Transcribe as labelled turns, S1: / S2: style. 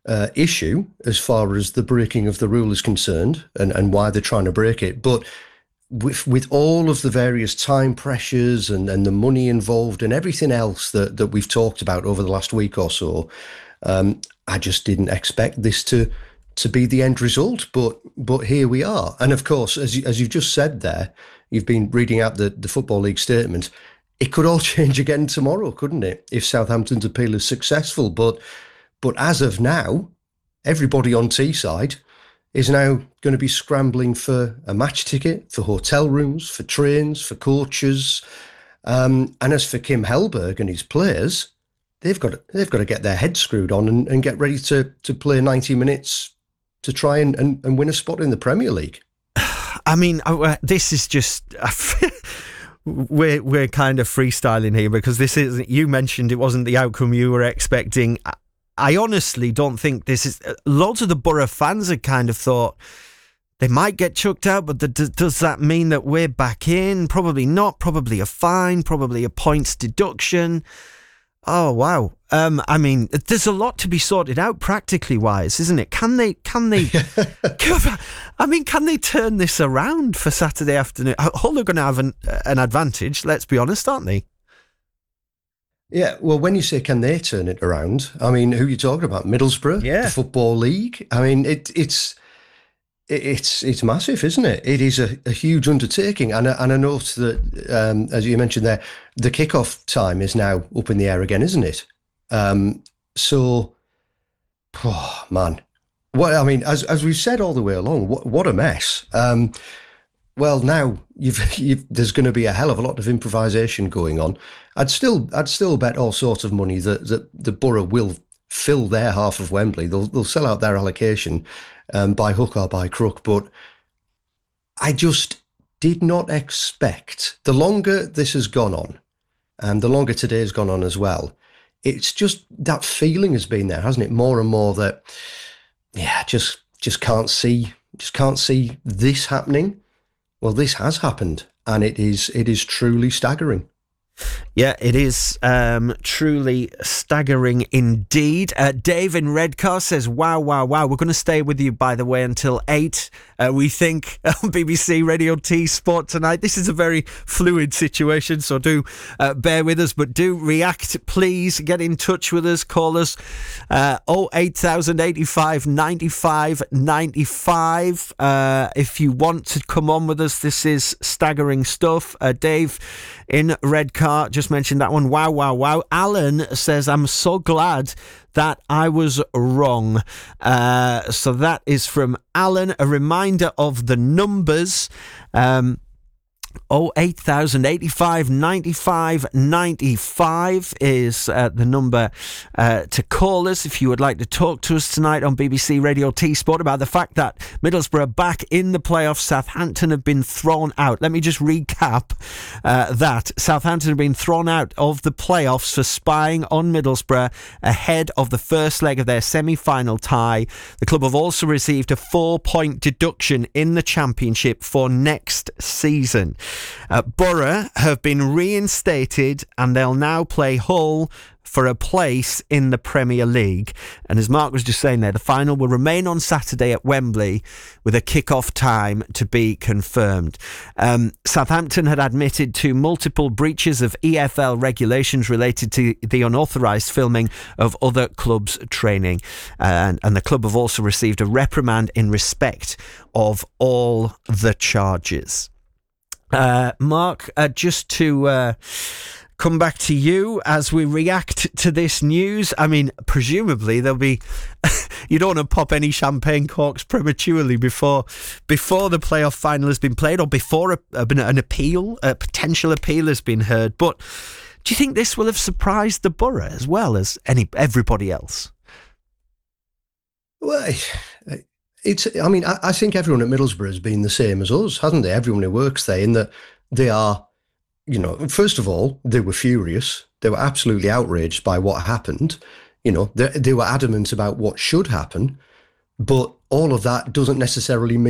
S1: issue as far as the breaking of the rule is concerned and why they're trying to break it. But with all of the various time pressures and the money involved and everything else that we've talked about over the last week or so, I just didn't expect this to be the end result. But here we are. And of course, as you've just said there, you've been reading out the Football League statement. It could all change again tomorrow, couldn't it, if Southampton's appeal is successful? But as of now, everybody on Teesside is now going to be scrambling for a match ticket, for hotel rooms, for trains, for coaches. And as for Kim Hellberg and his players, they've got to get their heads screwed on and get ready to play 90 minutes to try and win a spot in the Premier League.
S2: I mean, this is just... We're kind of freestyling here because this isn't... You mentioned it wasn't the outcome you were expecting. I honestly don't think this is... Lots of the Borough fans had kind of thought they might get chucked out, but does that mean that we're back in? Probably not. Probably a fine. Probably a points deduction. Oh, wow. I mean, there's a lot to be sorted out practically wise, isn't it? Can they I mean, can they turn this around for Saturday afternoon? Hull are going to have an advantage, let's be honest, aren't they?
S1: Yeah, well, when you say can they turn it around, I mean, who are you talking about? Middlesbrough?
S2: Yeah.
S1: The Football League? I mean, it's massive, isn't it? It is a huge undertaking. And I note that, as you mentioned there, the kickoff time is now up in the air again, isn't it? So, oh, man. Well, I mean, as we've said all the way along, what a mess. Well, now there's going to be a hell of a lot of improvisation going on. I'd still bet all sorts of money that the Borough will fill their half of Wembley. They'll sell out their allocation by hook or by crook. But I just did not expect, the longer this has gone on, and the longer today's gone on as well, it's just that feeling has been there, hasn't it? More and more that, yeah, just can't see this happening. Well, this has happened, and it is truly staggering.
S2: Yeah, it is truly staggering indeed. Dave in Redcar says, wow. We're going to stay with you, by the way, until 8, we think, on BBC Radio T Sport tonight. This is a very fluid situation, so do bear with us, but do react, please. Get in touch with us. Call us 08000 85 95 95 if you want to come on with us. This is staggering stuff. Dave in Redcar just mentioned that one. Wow. Alan says, I'm so glad that I was wrong. So that is from Alan. A reminder of the numbers. 08000 85 95 95 is the number to call us if you would like to talk to us tonight on BBC Radio T Sport about the fact that Middlesbrough are back in the playoffs. Southampton have been thrown out. Let me just recap that. Southampton have been thrown out of the playoffs for spying on Middlesbrough ahead of the first leg of their semi-final tie. The club have also received a 4-point deduction in the Championship for next season. Borough have been reinstated and they'll now play Hull for a place in the Premier League. And as Mark was just saying there, the final will remain on Saturday at Wembley with a kick-off time to be confirmed. Southampton had admitted to multiple breaches of EFL regulations related to the unauthorised filming of other clubs' training. And the club have also received a reprimand in respect of all the charges. Mark, just to come back to you as we react to this news. I mean, presumably there'll be... you don't want to pop any champagne corks prematurely before the playoff final has been played or before a potential appeal has been heard. But do you think this will have surprised the Borough as well as everybody else?
S1: Well, I think everyone at Middlesbrough has been the same as us, hasn't they? Everyone who works there, in that they are, first of all, they were furious. They were absolutely outraged by what happened. They were adamant about what should happen, but all of that doesn't necessarily mean